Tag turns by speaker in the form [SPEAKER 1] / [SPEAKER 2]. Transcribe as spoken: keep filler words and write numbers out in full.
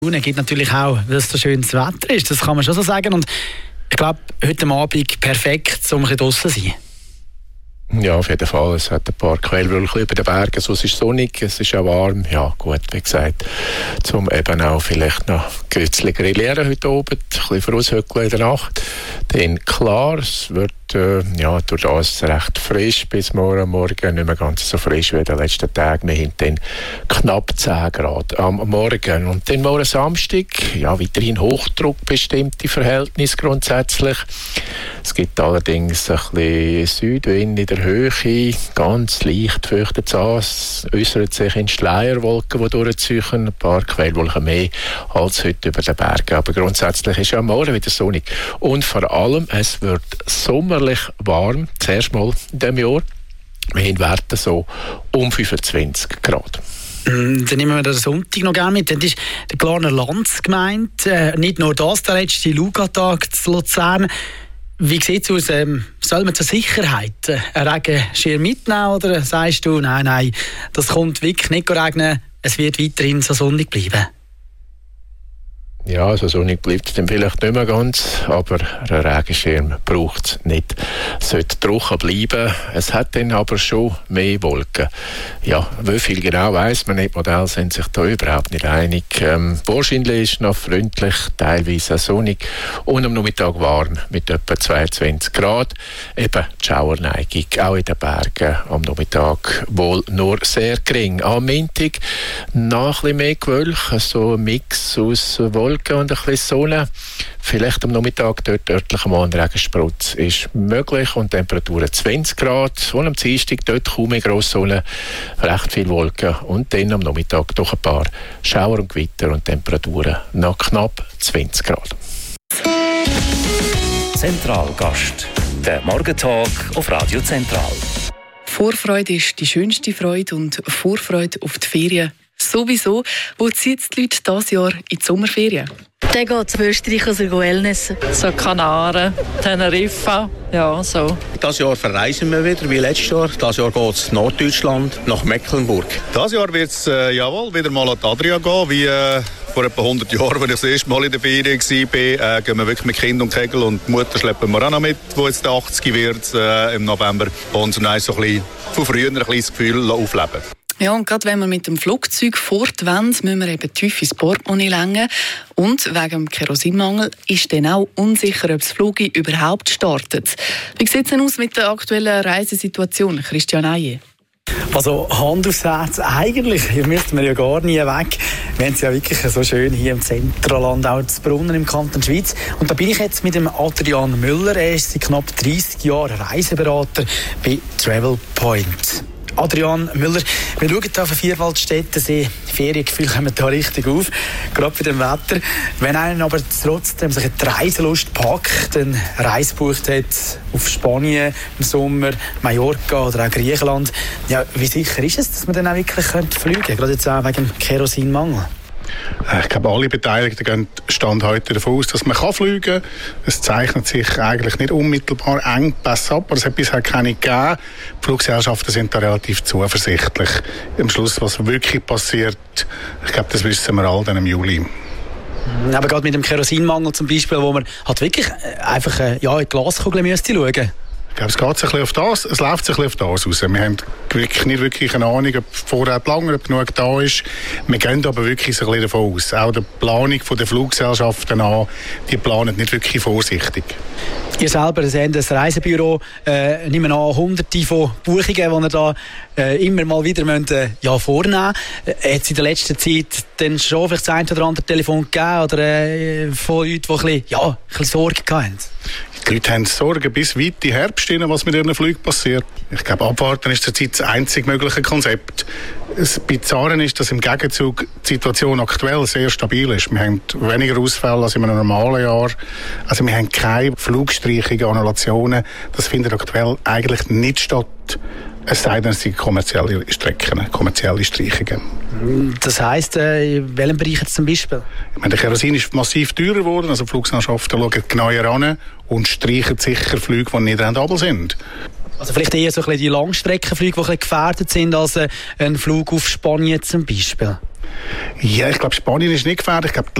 [SPEAKER 1] Es gibt natürlich auch, weil es so schönes Wetter ist, das kann man schon so sagen. Und ich glaube, heute Abend perfekt, um ein bisschen draussen zu sein.
[SPEAKER 2] Ja, auf jeden Fall. Es hat ein paar Quellwölkchen über den Bergen, so es ist sonnig, es ist auch warm. Ja, gut, wie gesagt, zum eben auch vielleicht noch ein bisschen grillieren heute Abend, ein bisschen voraushöckeln in der Nacht. Dann klar, es wird äh, ja, durch das recht frisch bis morgen Morgen, nicht mehr ganz so frisch wie in den letzten Tagen. Wir haben dann knapp zehn Grad am Morgen. Und dann morgen Samstag, ja, weiterhin Hochdruck bestimmte Verhältnisse grundsätzlich. Es gibt allerdings ein bisschen Südwind in der Höhe, ganz leicht feuchtet es an. Es äußert sich in Schleierwolken, die durchziehen, ein paar Quellwolken mehr als heute über den Bergen. Aber grundsätzlich ist ja morgen wieder sonnig. Und vor allem, es wird sommerlich warm, zuerst mal in diesem Jahr. Wir haben Werte so um fünfundzwanzig Grad.
[SPEAKER 1] Dann nehmen wir den Sonntag noch gerne mit. Dann ist der Glarner Lanz gemeint. Äh, nicht nur das, der letzte Lugatag zu Luzern. Wie sieht es aus? Ähm, soll man zur Sicherheit äh, einen Regenschirm mitnehmen? Oder sagst du, nein, nein, das kommt wirklich nicht regnen, es wird weiterhin so sonnig bleiben?
[SPEAKER 2] Ja, also sonnig bleibt es dann vielleicht nicht mehr ganz, aber ein Regenschirm braucht es nicht. Es sollte trocken bleiben. Es hat dann aber schon mehr Wolken. Ja, wie viel genau weiss man nicht. Die Modelle sind sich da überhaupt nicht einig. Ähm, wahrscheinlich ist es noch freundlich, teilweise sonnig und am Nachmittag warm mit etwa zweiundzwanzig Grad. Eben die Schauerneigung, auch in den Bergen am Nachmittag wohl nur sehr gering. Am Montag noch ein bisschen mehr Gewölk, so ein Mix aus Wolken und ein bisschen Sonne. Vielleicht am Nachmittag dort örtlich mal ein Regensprutz ist möglich und Temperaturen zwanzig Grad. Und am Dienstag dort kaum mehr grosse Sonne, recht viel Wolken und dann am Nachmittag doch ein paar Schauer und Gewitter und Temperaturen noch knapp zwanzig Grad.
[SPEAKER 3] Zentralgast, der Morgentalk auf Radio Zentral.
[SPEAKER 4] Vorfreude ist die schönste Freude und Vorfreude auf die Ferien sowieso. Wo ziehen die Leute dieses Jahr in die Sommerferien?
[SPEAKER 5] Dann geht es in Österreich also Wellnessen.
[SPEAKER 6] So Kanaren, Teneriffa, ja so.
[SPEAKER 7] Dieses Jahr verreisen wir wieder wie letztes Jahr. Dieses Jahr geht es nach Norddeutschland, nach Mecklenburg.
[SPEAKER 8] Dieses Jahr wird es äh, jawohl wieder mal an die Adria gehen, wie äh, vor etwa hundert Jahren, als ich das erste Mal in der Ferien war. Äh, gehen wir wirklich mit Kind und Kegel und die Mutter schleppen wir auch noch mit, die jetzt achtzig wird äh, im November. Und so ein so ein bisschen von früher ein bisschen das Gefühl aufleben.
[SPEAKER 4] Ja, und gerade wenn wir mit dem Flugzeug fortwollen, müssen wir eben tief ins Portemonnaie lenken. Und wegen dem Kerosinmangel ist dann auch unsicher, ob das Flug überhaupt startet. Wie sieht es denn aus mit der aktuellen Reisesituation, Christian Eije?
[SPEAKER 1] Also Hand aufs Herz, eigentlich hier müssten wir ja gar nie weg. Wir haben es ja wirklich so schön hier im Zentralland, auch zu Brunnen im Kanton Schweiz. Und da bin ich jetzt mit dem Adrian Müller. Er ist seit knapp dreissig Jahren Reiseberater bei Travel Point. Adrian Müller, wir schauen hier auf den Vierwaldstättensee. Feriengefühl kommen da richtig auf, gerade bei dem Wetter. Wenn einen aber trotzdem sich die Reiselust packt, einen Reise gebucht hat auf Spanien im Sommer, Mallorca oder auch Griechenland, ja, wie sicher ist es, dass man dann auch wirklich fliegen könnte, gerade jetzt auch wegen dem Kerosinmangel?
[SPEAKER 8] Ich glaube, alle Beteiligten gehen Stand heute davon aus, dass man fliegen kann. Es zeichnet sich eigentlich nicht unmittelbar Engpässe ab, aber es hat bisher keine gegeben. Die Fluggesellschaften sind da relativ zuversichtlich. Am Schluss, was wirklich passiert, ich glaube, das wissen wir alle dann im Juli.
[SPEAKER 1] Aber gerade mit dem Kerosinmangel zum Beispiel, wo man halt wirklich einfach ja, in die Glaskugel müsste schauen.
[SPEAKER 8] Ich glaube, es geht sich ein bisschen auf das, es läuft sich ein bisschen auf das raus. Wir haben wirklich nicht wirklich eine Ahnung, ob Vorrat lange, ob genug da ist. Wir gehen aber wirklich so ein bisschen davon aus. Auch die Planung der Fluggesellschaften an, die planen nicht wirklich vorsichtig.
[SPEAKER 1] Ihr selber seid ein Reisebüro, äh, nehmen an hunderte von Buchungen, die ihr da äh, immer mal wieder müsst, äh, ja, vornehmen müsst. Äh, hat es in der letzten Zeit dann schon vielleicht das ein oder andere Telefon gegeben oder äh, von Leuten, die ein bisschen, ja, ein bisschen Sorge hatten?
[SPEAKER 8] Die Leute haben Sorgen bis weit in den Herbst hinein, was mit ihren Flügen passiert. Ich glaube, abwarten ist zurzeit das einzig mögliche Konzept. Das Bizarre ist, dass im Gegenzug die Situation aktuell sehr stabil ist. Wir haben weniger Ausfälle als in einem normalen Jahr. Also wir haben keine Flugstreichungen, Annulationen. Das findet aktuell eigentlich nicht statt. Es sei denn, es sind kommerzielle Strecken, kommerzielle Streichungen.
[SPEAKER 1] Das heisst, äh, in welchem Bereich jetzt zum Beispiel?
[SPEAKER 8] Ich meine, der Kerosin ist massiv teurer geworden. Also die Fluggesellschaften schauen genauer an und streichen sicher Flüge, die nicht rentabel sind.
[SPEAKER 1] Also vielleicht eher so ein bisschen die Langstreckenflüge, die ein bisschen gefährdet sind, als ein Flug auf Spanien zum Beispiel?
[SPEAKER 8] Ja, ich glaube, Spanien ist nicht gefährlich. Ich glaube,